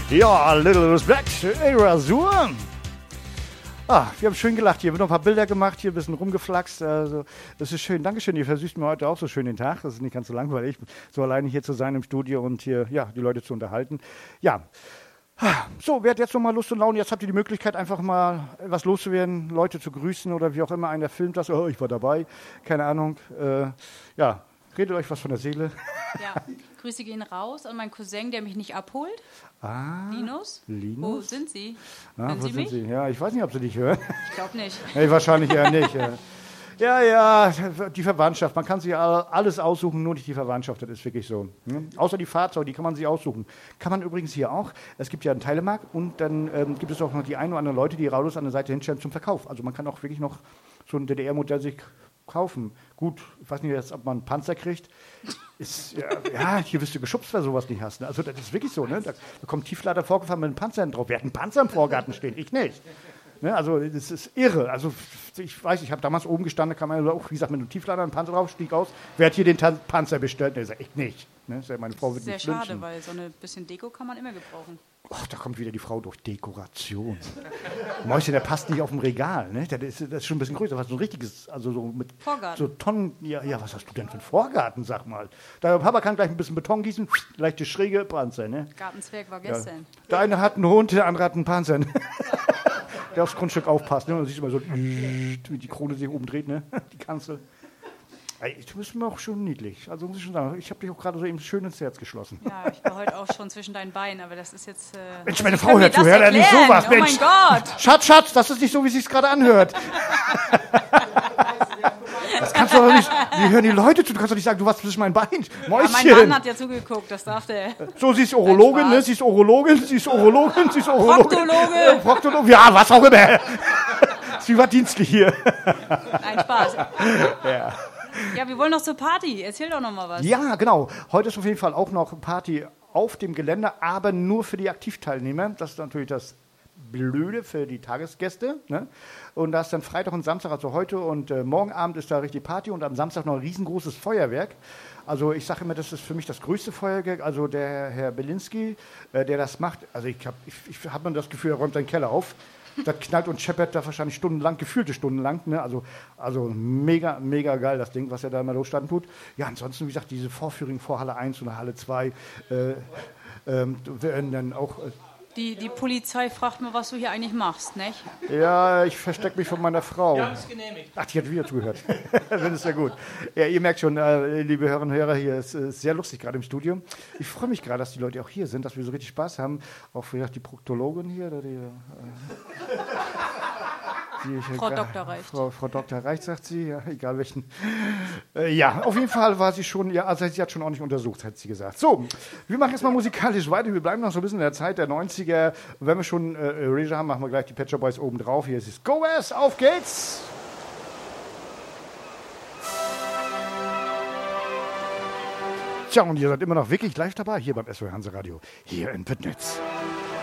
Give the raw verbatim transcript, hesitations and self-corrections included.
Ja, Little Respect, Erasur. Ah, wir haben schön gelacht hier, wir haben noch ein paar Bilder gemacht, hier ein bisschen rumgeflaxt. Also, das ist schön. Dankeschön, ihr versüßt mir heute auch so schön den Tag. Das ist nicht ganz so langweilig, so alleine hier zu sein im Studio und hier, ja, die Leute zu unterhalten. Ja, so, wer hat jetzt nochmal Lust und Laune? Jetzt habt ihr die Möglichkeit, einfach mal was loszuwerden, Leute zu grüßen oder wie auch immer. Einer filmt das, oh, ich war dabei, keine Ahnung. Äh, ja, redet euch was von der Seele. Ja, Grüße gehen raus an meinen Cousin, der mich nicht abholt. Ah, Linus? Linus? Wo sind Sie? Ah, Hören wo Sie sind mich? Sie? Ja, ich weiß nicht, ob Sie dich hören. Ich glaube nicht. Nee, wahrscheinlich eher nicht. Ja. Ja, ja, die Verwandtschaft. Man kann sich alles aussuchen, nur nicht die Verwandtschaft. Das ist wirklich so. Ne? Außer die Fahrzeuge, die kann man sich aussuchen. Kann man übrigens hier auch. Es gibt ja einen Teilemarkt und dann ähm, gibt es auch noch die ein oder anderen Leute, die Autos an der Seite hinstellen zum Verkauf. Also man kann auch wirklich noch so ein D D R-Modell sich kaufen. Gut, ich weiß nicht jetzt, ob man einen Panzer kriegt. Ist, ja, ja, hier wirst du geschubst, wenn du sowas nicht hast. Ne? Also das ist wirklich so. Ne? Da, da kommt Tieflader vorgefahren mit einem Panzer drauf. Wer hat einen Panzer im Vorgarten stehen? Ich nicht. Ne, also das ist irre. Also ich weiß, ich habe damals oben gestanden, da kam einer auch, wie gesagt, mit einem Tieflader einen Panzer drauf, stieg aus. Wer hat hier den Tan- Panzer bestellt? Ne, sag ich nicht. Ne, meine Frau wird Sehr nicht schade, wünschen. weil so ein bisschen Deko kann man immer gebrauchen. Ach, da kommt wieder die Frau durch Dekoration. Mäuschen, der passt nicht auf dem Regal. Ne? Der ist, das ist schon ein bisschen größer. Das ist so ein richtiges, also so mit Vorgarten. so Tonnen. Ja, ja, was hast du denn für einen Vorgarten, sag mal? Der Papa kann gleich ein bisschen Beton gießen, leichte schräge Panzer. Ne? Gartenzwerg war Ja. gestern. Der eine hat einen Hund, der andere hat einen Panzer. Ne? Der aufs Grundstück aufpasst. Ne? Und siehst immer so, wie die Krone sich oben dreht, ne? Die Kanzel. Ey, du bist mir auch schon niedlich. Also muss ich schon sagen, ich habe dich auch gerade so eben schön ins Herz geschlossen. Ja, ich war heute auch schon zwischen deinen Beinen, aber das ist jetzt... Äh, Mensch, meine ich Frau kann mir hört zu, das hört ja nicht erklären. sowas, Oh Mensch. mein Gott! Schatz, Schatz, das ist nicht so, wie sich's gerade anhört. Das kannst du doch nicht, wie hören die Leute zu? Du kannst doch nicht sagen, du warst zwischen meinen Beinen. Mäuschen. Ja, mein Mann hat ja zugeguckt, das darf der. So, sie ist Urologin, ne? Sie ist Urologin, sie ist Urologin, sie ist Urologin. Proktologe. Äh, Proktologe, ja, was auch immer. Sie war dienstlich hier. Nein, Spaß. Ja. Ja, wir wollen noch zur Party. Erzähl doch noch mal was. Ja, genau. Heute ist auf jeden Fall auch noch eine Party auf dem Gelände, aber nur für die Aktivteilnehmer. Das ist natürlich das Blöde für die Tagesgäste. Ne? Und da ist dann Freitag und Samstag, also heute und äh, morgen Abend ist da richtig Party und am Samstag noch ein riesengroßes Feuerwerk. Also ich sage immer, das ist für mich das größte Feuerwerk. Also der Herr Belinski, äh, der das macht, also ich habe ich, ich hab mir das Gefühl, er räumt seinen Keller auf. Das knallt und scheppert da wahrscheinlich stundenlang, gefühlte Stunden lang. Ne? Also, also mega, mega geil, das Ding, was er da immer losstanden tut. Ja, ansonsten, wie gesagt, diese Vorführungen vor Halle eins und Halle zwei äh, ähm, werden dann auch... Äh, Die, die Polizei fragt mal, was du hier eigentlich machst, nicht? ja, ich verstecke mich von meiner Frau. Wir haben es genehmigt. Ach, die hat wieder zugehört. Das ist ja gut. Ja, ihr merkt schon, äh, liebe Hörerinnen und Hörer, hier ist äh, sehr lustig gerade im Studio. Ich freue mich gerade, dass die Leute auch hier sind, dass wir so richtig Spaß haben. Auch vielleicht die Proktologin hier. Oder die, äh, die, Frau äh, Doktor Reicht. Frau, Frau Doktor Reicht, sagt sie, ja, egal welchen. Äh, ja, auf jeden Fall war sie schon, ja, also sie hat schon ordentlich untersucht, hat sie gesagt. So, wir machen jetzt mal musikalisch weiter. Wir bleiben noch so ein bisschen in der Zeit der neunziger. Und wenn wir schon äh, Erasure haben, machen wir gleich die Pet Shop Boys oben drauf. Hier ist es Go West, auf geht's! Tja, und ihr seid immer noch wirklich live dabei, hier beim S W R Hanse Radio, hier in Püttnitz.